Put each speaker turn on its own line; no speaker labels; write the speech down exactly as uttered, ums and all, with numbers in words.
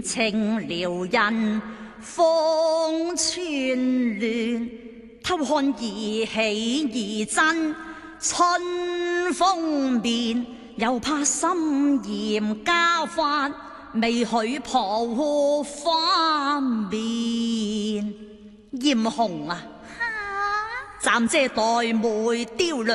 情撩人風川亂，偷看兒戲兒真春風面，又怕心嚴家法，未許抱花面。艷紅啊，暫借黛妹雕